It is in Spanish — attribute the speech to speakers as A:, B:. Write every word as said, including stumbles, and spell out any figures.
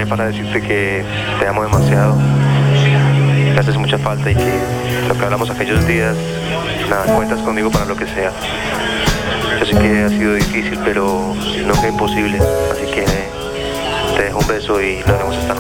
A: llamaré para decirte que te amo demasiado, que haces mucha falta y que lo que hablamos aquellos días, nada, cuentas conmigo para lo que sea. Yo sé que ha sido difícil, pero nunca imposible, así que te dejo un beso y lo haremos esta noche.